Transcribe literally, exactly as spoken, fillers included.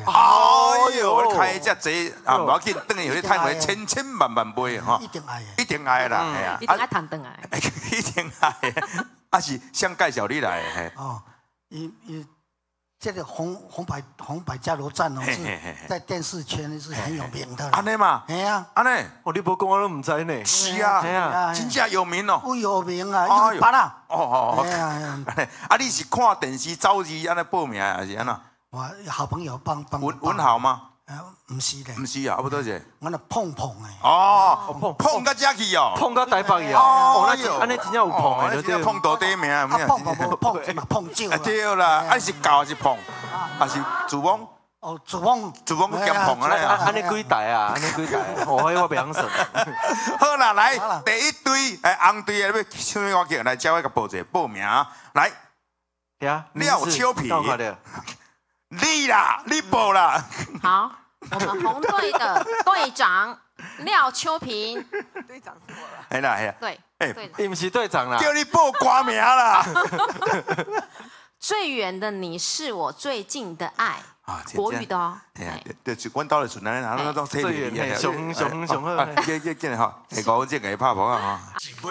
哎呦，我开遮济啊，无要紧，等于去赚回千千万万倍哈。 一定爱， 一定爱啦，系啊， 一定爱谈等来。 一定爱，啊是想介绍你来嘿。 哦，伊伊这个红红白红白加油站哦，是在电视圈是很有名的。 安尼嘛？ 系啊， 安尼。 哦，你无讲我都唔知呢。 是啊， 系啊， 真正有名哦。 不有名啊，一般啦。 哦哦哦。 哎呀， 啊，你是看电视走字安尼报名还是安怎？ 我好朋友帮帮。 文文豪吗？ 啊，唔是咧。 唔是啊，差不多是。 我那碰碰诶。 哦，碰碰到遮去哦。 碰到台北啊。哦，那安尼真正有碰诶， 对。碰到第一名。 啊，碰碰碰碰嘛碰酒。 对啦，啊是教还是碰？还是主翁？ 哦，主翁， 主翁兼碰啊咧。 安尼几台啊？安尼几台？哦，迄我袂晓算。 好啦，来第一队诶，红队诶，要唱咩歌曲？来，叫我甲报一下报名。来，廖秋萍。你啦，你报啦。 好，我们红队的队长廖秋萍。 队长是我了。 系啦系啦。 对。 哎， 你不是队长啦。 叫你报歌名啦。 最远的你是我最近的爱。 啊， 国语的哦。 哎呀，就是阮兜咧纯安尼，那种最远，熊熊熊好。 见见吼，下个我这个拍谱啊哈。